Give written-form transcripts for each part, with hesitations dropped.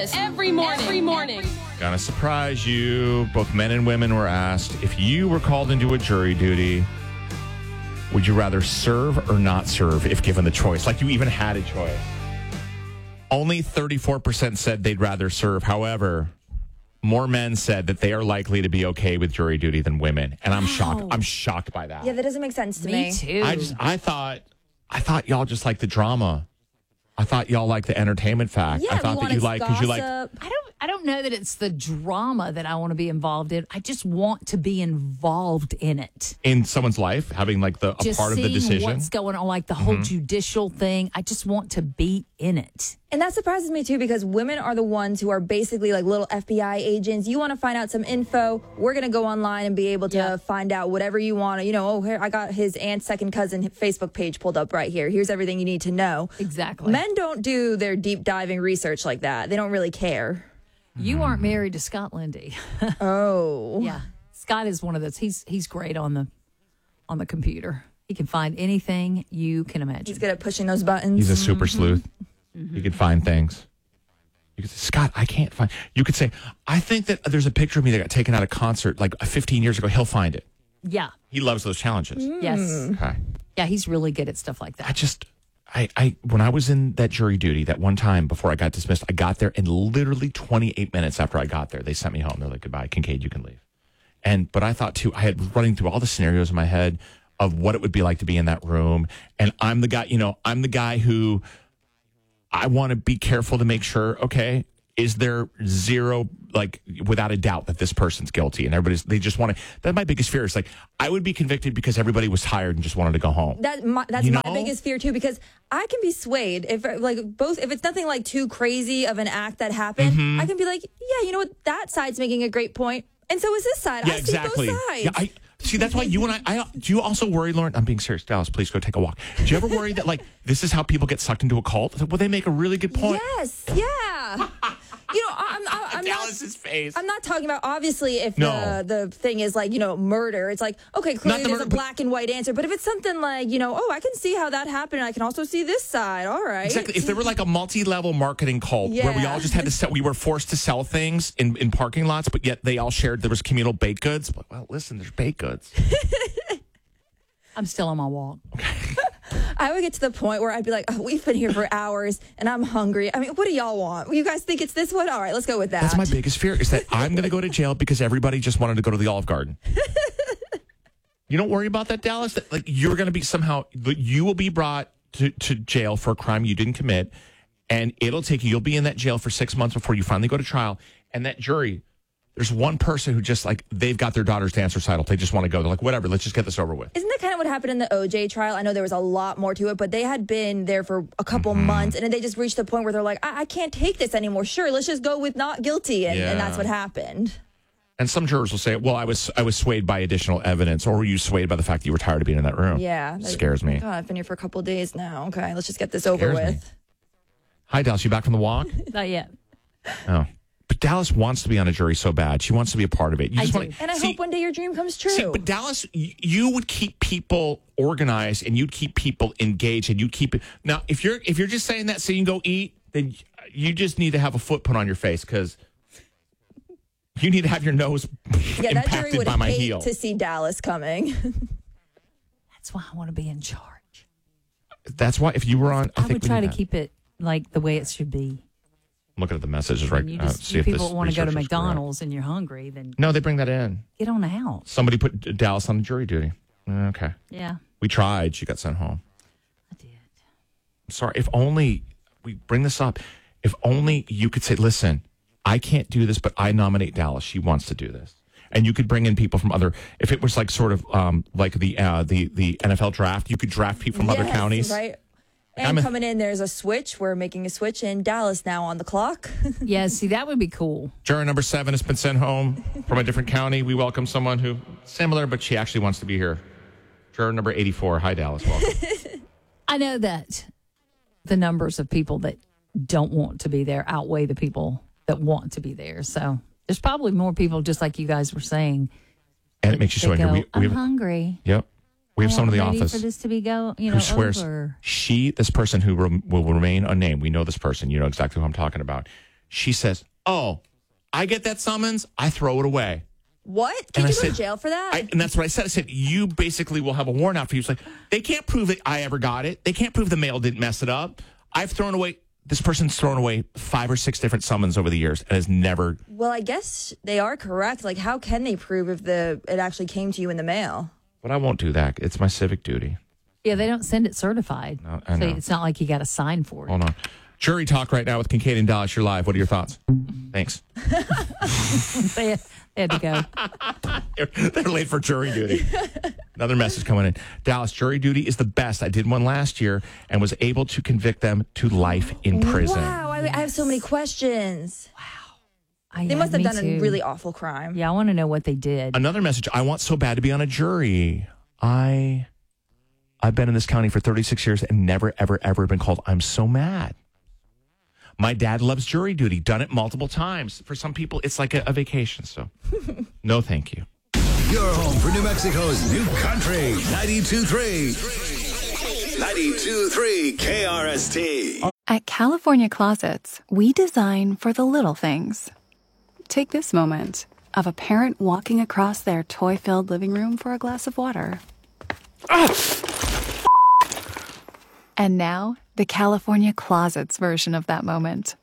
Dallas every morning. Gonna surprise you. Both men and women were asked, if you were called into a jury duty, would you rather serve or not serve if given the choice? Like you even had a choice. Only 34% said they'd rather serve. However, more men said that they are likely to be okay with jury duty than women. And I'm shocked. I'm shocked by that. Yeah, that doesn't make sense to me. Me too. I thought y'all just like the drama. I thought y'all like the entertainment fact. Yeah, I thought that you like because you like. I don't know that it's the drama that I want to be involved in. I just want to be involved in it. In someone's life, having like a Just part of the seeing decision. what's going on, like the whole judicial thing. I just want to be in it. And that surprises me too, because women are the ones who are basically like little FBI agents. You want to find out some info, we're going to go online and be able to find out whatever you want. You know, oh, here, I got his aunt's second cousin Facebook page pulled up right here. Here's everything you need to know. Exactly. Men don't do their deep diving research like that. They don't really care. You aren't married to Scott Lindy. Oh. Yeah. Scott is one of those. He's great on the computer. He can find anything you can imagine. He's good at pushing those buttons. He's a super sleuth. He could find things. You could say, Scott, I can't find. You could say, I think that there's a picture of me that got taken at a concert like 15 years ago. He'll find it. Yeah. He loves those challenges. Yes. Okay. Yeah, he's really good at stuff like that. I when I was in that jury duty that one time before I got dismissed, I got there and literally 28 minutes after I got there, they sent me home. They're like, goodbye, Kincaid, you can leave. But I thought too, I had running through all the scenarios in my head of what it would be like to be in that room. And I'm the guy who I want to be careful to make sure, okay, is there zero, like without a doubt that this person's guilty? And they just want to, that's my biggest fear is like, I would be convicted because everybody was tired and just wanted to go home. That's my biggest fear too, because I can be swayed if it's nothing like too crazy of an act that happened. I can be like, yeah, you know what, that side's making a great point, and so is this side. Yeah, I exactly. see both sides. Yeah, see, that's why you and I. Do you also worry, Lauren? I'm being serious, Dallas. Please go take a walk. Do you ever worry that like this is how people get sucked into a cult? Well, they make a really good point. Yes, yeah. You know, I'm Dallas's face. I'm not talking about, obviously, if No. the thing is like, you know, murder. It's like, okay, clearly there's a black and white answer. But if it's something like, you know, oh, I can see how that happened, and I can also see this side. All right. Exactly. If there were like a multi-level marketing cult where we all just had to sell, we were forced to sell things in parking lots, but yet they all shared, there was communal baked goods. Well, listen, there's baked goods. I'm still on my walk. I would get to the point where I'd be like, oh, we've been here for hours and I'm hungry. I mean, what do y'all want? You guys think it's this one? All right, let's go with that. That's my biggest fear is that I'm going to go to jail because everybody just wanted to go to the Olive Garden. You don't worry about that, Dallas? That, like, you're going to be you will be brought to jail for a crime you didn't commit, and you'll be in that jail for 6 months before you finally go to trial. And that jury, there's one person who just like, they've got their daughter's dance recital. They just want to go. They're like, whatever, let's just get this over with. Isn't that kind of what happened in the OJ trial? I know there was a lot more to it, but they had been there for a couple months, and then they just reached the point where they're like, I can't take this anymore. Sure, let's just go with not guilty. And that's what happened. And some jurors will say, well, I was swayed by additional evidence, or were you swayed by the fact that you were tired of being in that room? Yeah. It scares me. God, I've been here for a couple of days now. Okay, let's just get this over with. Me. Hi, Dallas. You back from the walk? Not yet. Oh. But Dallas wants to be on a jury so bad. She wants to be a part of it. I do. And I hope one day your dream comes true. See, but Dallas, you would keep people organized, and you'd keep people engaged, and you'd keep it. Now, if you're just saying that so you can go eat, then you just need to have a foot put on your face because you need to have your nose that jury would by my hate heel. to see Dallas coming. That's why I want to be in charge. That's why if you were on, I would try to keep it like the way it should be. I'm looking at the messages right now. See if people want to go to McDonald's and you're hungry, then no, they bring that in. Get on out. Somebody put Dallas on jury duty. Okay. Yeah. We tried. She got sent home. I did. I'm sorry. If only we bring this up. If only you could say, listen, I can't do this, but I nominate Dallas. She wants to do this. And you could bring in people from other, if it was like sort of like the NFL draft, you could draft people from other counties. Right. And coming in, there's a switch. We're making a switch, and Dallas now on the clock. Yeah, see, that would be cool. Juror number 7 has been sent home from a different county. We welcome someone who similar, but she actually wants to be here. Juror number 84. Hi, Dallas. Welcome. I know that the numbers of people that don't want to be there outweigh the people that want to be there. So there's probably more people, just like you guys were saying. And it makes you so angry. I'm hungry. Yep. We have someone in the office for this to be who swears over. this person who will remain unnamed. We know this person. You know exactly who I'm talking about. She says, "Oh, I get that summons, I throw it away." What? Can you go to jail for that? And that's what I said. I said, you basically will have a warrant out for you. It's like, they can't prove that I ever got it. They can't prove the mail didn't mess it up. I've thrown away, this person's thrown away 5 or 6 different summons over the years and has never. Well, I guess they are correct. Like, how can they prove if it actually came to you in the mail? But I won't do that. It's my civic duty. Yeah, they don't send it certified. No, I know. So it's not like you got to sign for it. Hold on. Jury talk right now with Kincaid and Dallas. You're live. What are your thoughts? Thanks. They had to go. They're late for jury duty. Another message coming in. Dallas, jury duty is the best. I did one last year and was able to convict them to life in prison. Wow, I have so many questions. Wow. They must have done a really awful crime. Yeah, I want to know what they did. Another message. I want so bad to be on a jury. I've been in this county for 36 years and never, ever, ever been called. I'm so mad. My dad loves jury duty. Done it multiple times. For some people, it's like a vacation. So, no, thank you. Your home for New Mexico's new country. 92.3. 92.3 KRST. At California Closets, we design for the little things. Take this moment of a parent walking across their toy-filled living room for a glass of water. And now, the California Closets version of that moment.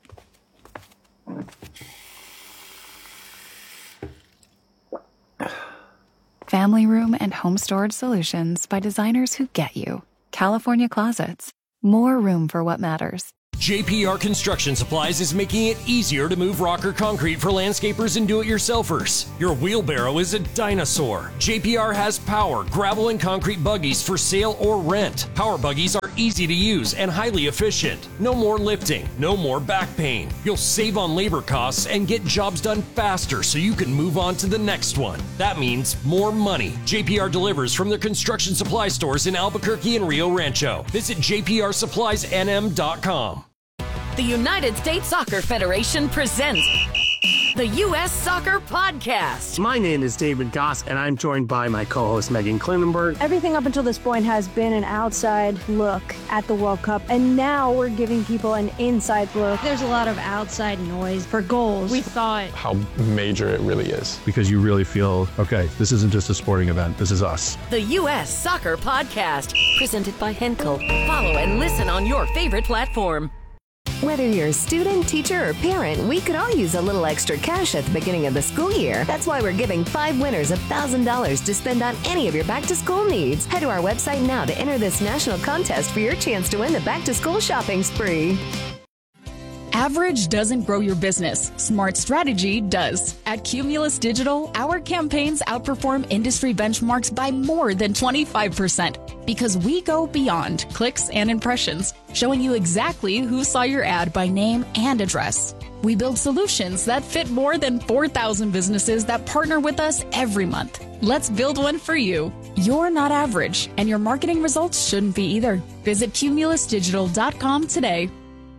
Family room and home storage solutions by designers who get you. California Closets. More room for what matters. JPR Construction Supplies is making it easier to move rock or concrete for landscapers and do-it-yourselfers. Your wheelbarrow is a dinosaur. JPR has power, gravel, and concrete buggies for sale or rent. Power buggies are easy to use and highly efficient. No more lifting, no more back pain. You'll save on labor costs and get jobs done faster so you can move on to the next one. That means more money. JPR delivers from their construction supply stores in Albuquerque and Rio Rancho. Visit jprsuppliesnm.com. The United States Soccer Federation presents the U.S. Soccer Podcast. My name is David Goss, and I'm joined by my co-host Megan Klinenberg. Everything up until this point has been an outside look at the World Cup, and now we're giving people an inside look. There's a lot of outside noise for goals. We thought how major it really is. Because you really feel, okay, this isn't just a sporting event, this is us. The U.S. Soccer Podcast, presented by Henkel. Follow and listen on your favorite platform. Whether you're a student, teacher, or parent, we could all use a little extra cash at the beginning of the school year. That's why we're giving 5 winners $1,000 to spend on any of your back-to-school needs. Head to our website now to enter this national contest for your chance to win the back-to-school shopping spree. Average doesn't grow your business. Smart strategy does. At Cumulus Digital, our campaigns outperform industry benchmarks by more than 25% because we go beyond clicks and impressions, showing you exactly who saw your ad by name and address. We build solutions that fit more than 4,000 businesses that partner with us every month. Let's build one for you. You're not average, and your marketing results shouldn't be either. Visit cumulusdigital.com today.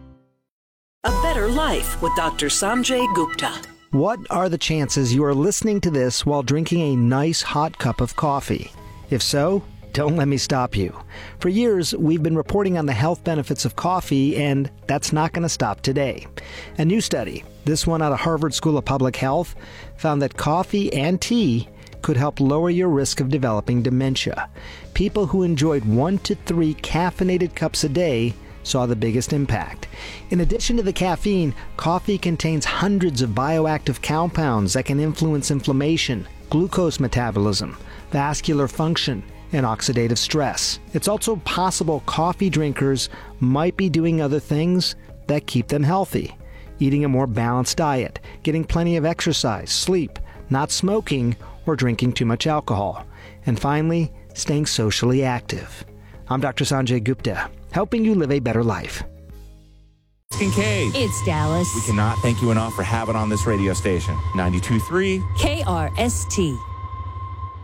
A Better Life with Dr. Sanjay Gupta. What are the chances you are listening to this while drinking a nice hot cup of coffee? If so, don't let me stop you. For years, we've been reporting on the health benefits of coffee, and that's not going to stop today. A new study, this one out of Harvard School of Public Health, found that coffee and tea could help lower your risk of developing dementia. People who enjoyed 1 to 3 caffeinated cups a day saw the biggest impact. In addition to the caffeine, coffee contains hundreds of bioactive compounds that can influence inflammation, glucose metabolism, vascular function, and oxidative stress. It's also possible coffee drinkers might be doing other things that keep them healthy. Eating a more balanced diet, getting plenty of exercise, sleep, not smoking, or drinking too much alcohol. And finally, staying socially active. I'm Dr. Sanjay Gupta, helping you live a better life. Kincaid. It's Dallas. We cannot thank you enough for having on this radio station. 92.3 KRST.